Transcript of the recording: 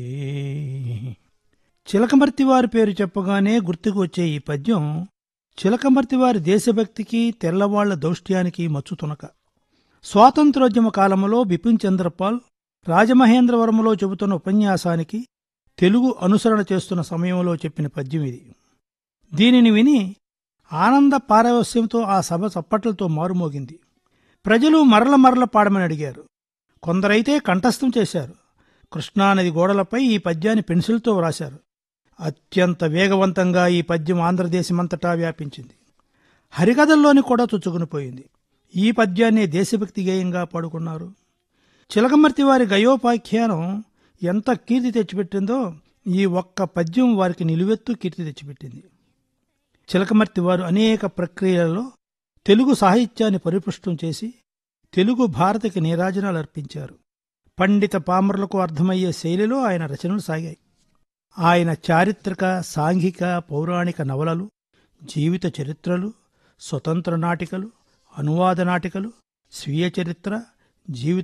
చిలకమర్తివారి పేరు చెప్పగానే గుర్తుకు వచ్చే ఈ పద్యం చిలకమర్తివారి దేశభక్తికి తెల్లవాళ్ల దౌష్ట్యానికి మచ్చుతునక. స్వాతంత్రోద్యమ కాలంలో బిపిన్ చంద్రపాల్ రాజమహేంద్రవరంలో చెబుతున్న ఉపన్యాసానికి తెలుగు అనుసరణ చేస్తున్న సమయంలో చెప్పిన పద్యం ఇది. దీనిని విని ఆనంద పారవస్యంతో ఆ సభ చప్పట్లతో మారుమోగింది. ప్రజలు మరల పాడమని అడిగారు. కొందరైతే కంఠస్థం చేశారు. కృష్ణానది గోడలపై ఈ పద్యాన్ని పెన్సిల్తో వ్రాశారు. అత్యంత వేగవంతంగా ఈ పద్యం ఆంధ్రదేశమంతటా వ్యాపించింది. హరికథల్లోని కూడా చొచ్చుకునిపోయింది. ఈ పద్యాన్నే దేశభక్తి గేయంగా పాడుకున్నారు. చిలకమర్తి వారి గయోపాఖ్యానం ఎంత కీర్తి తెచ్చిపెట్టిందో ఈ ఒక్క పద్యం వారికి నిలువెత్తు కీర్తి తెచ్చిపెట్టింది. చిలకమర్తి వారు అనేక ప్రక్రియలలో తెలుగు సాహిత్యాన్ని పరిపుష్టం చేసి తెలుగు భారతికి నీరాజనాలు అర్పించారు. పండిత పామరులకు అర్థమయ్యే శైలిలో ఆయన రచనలు సాగాయి. ఆయన చారిత్రక, సాంఘిక, పౌరాణిక నవలలు, జీవిత చరిత్రలు, స్వతంత్ర నాటికలు, అనువాద నాటికలు, స్వీయ చరిత్ర, జీవిత